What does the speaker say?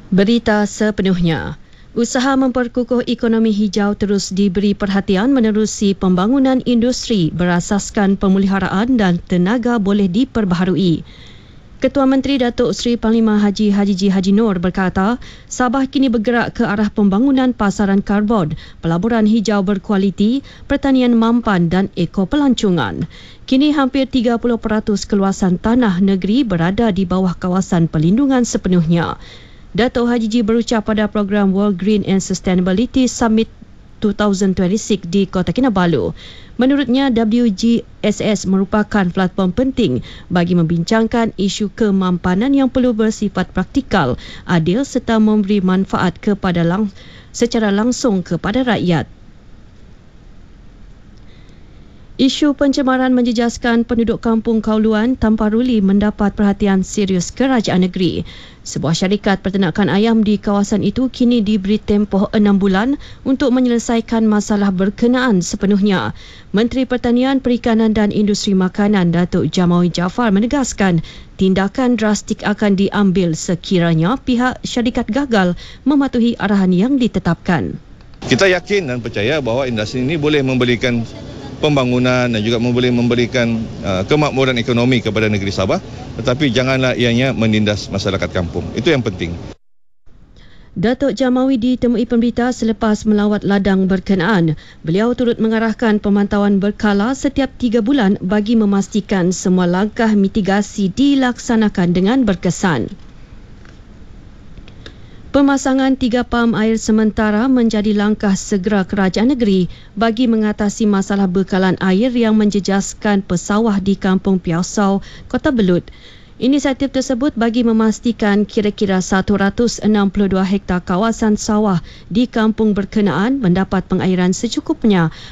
Berita sepenuhnya. Usaha memperkukuh ekonomi hijau terus diberi perhatian menerusi pembangunan industri berasaskan pemeliharaan dan tenaga boleh diperbaharui. Ketua Menteri Datuk Seri Panglima Haji Haji Noor berkata, Sabah kini bergerak ke arah pembangunan pasaran karbon, pelaburan hijau berkualiti, pertanian mampan dan ekopelancongan. Kini hampir 30% keluasan tanah negeri berada di bawah kawasan perlindungan sepenuhnya. Datuk Haji berucap pada program World Green and Sustainability Summit 2026 di Kota Kinabalu. Menurutnya, WGSS merupakan platform penting bagi membincangkan isu kemampanan yang perlu bersifat praktikal, adil serta memberi manfaat secara langsung kepada rakyat. Isu pencemaran menjejaskan penduduk kampung Kauluan Tamparuli mendapat perhatian serius kerajaan negeri. Sebuah syarikat peternakan ayam di kawasan itu kini diberi tempoh 6 bulan untuk menyelesaikan masalah berkenaan sepenuhnya. Menteri Pertanian, Perikanan dan Industri Makanan Datuk Jamawi Jaafar menegaskan tindakan drastik akan diambil sekiranya pihak syarikat gagal mematuhi arahan yang ditetapkan. Kita yakin dan percaya bahawa industri ini boleh memberikan pembangunan dan juga boleh memberikan kemakmuran ekonomi kepada negeri Sabah, tetapi janganlah ianya menindas masyarakat kampung. Itu yang penting. Datuk Jamawi ditemui pemberita selepas melawat ladang berkenaan. Beliau turut mengarahkan pemantauan berkala setiap 3 bulan bagi memastikan semua langkah mitigasi dilaksanakan dengan berkesan. Pemasangan 3 pam air sementara menjadi langkah segera kerajaan negeri bagi mengatasi masalah bekalan air yang menjejaskan pesawah di Kampung Piausau, Kota Belud. Inisiatif tersebut bagi memastikan kira-kira 162 hektar kawasan sawah di kampung berkenaan mendapat pengairan secukupnya